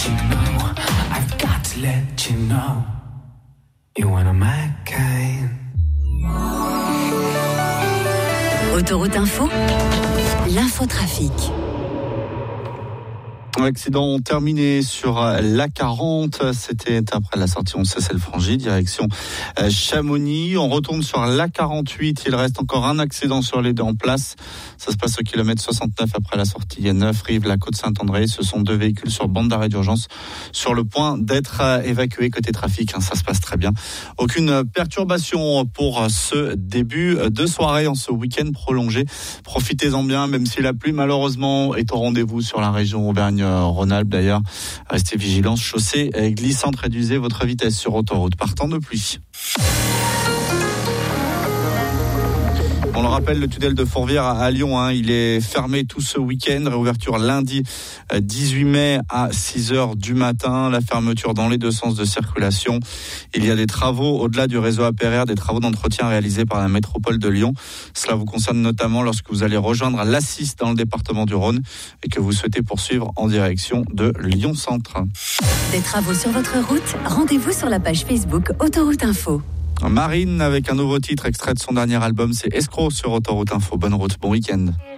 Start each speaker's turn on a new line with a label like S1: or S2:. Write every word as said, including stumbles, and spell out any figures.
S1: let you know. I've got to let you know. You're one of my kind.
S2: Autoroute Info, l'infotrafic.
S3: Accident terminé sur l'A quarante, c'était après la sortie on celle Frangy, direction Chamonix. On retourne sur l'A quarante-huit, il reste encore un accident sur les deux en place. Ça se passe au kilomètre soixante-neuf après la sortie neuf, rive la côte Saint-André. Ce sont deux véhicules sur bande d'arrêt d'urgence sur le point d'être évacués côté trafic. Ça se passe très bien. Aucune perturbation pour ce début de soirée en ce week-end prolongé. Profitez-en bien, même si la pluie malheureusement est au rendez-vous sur la région Auvergne Rhône-Alpes d'ailleurs. Restez vigilants, chaussée glissante, réduisez votre vitesse sur autoroute partant de pluie. On le rappelle, le tunnel de Fourvière à Lyon, hein, il est fermé tout ce week-end. Réouverture lundi dix-huit mai à six heures du matin. La fermeture dans les deux sens de circulation. Il y a des travaux au-delà du réseau A P R R, des travaux d'entretien réalisés par la métropole de Lyon. Cela vous concerne notamment lorsque vous allez rejoindre l'A six dans le département du Rhône et que vous souhaitez poursuivre en direction de Lyon Centre.
S2: Des travaux sur votre route, rendez-vous sur la page Facebook Autoroute Info.
S3: Marine avec un nouveau titre extrait de son dernier album, c'est Escroc sur Autoroute Info. Bonne route, bon week-end.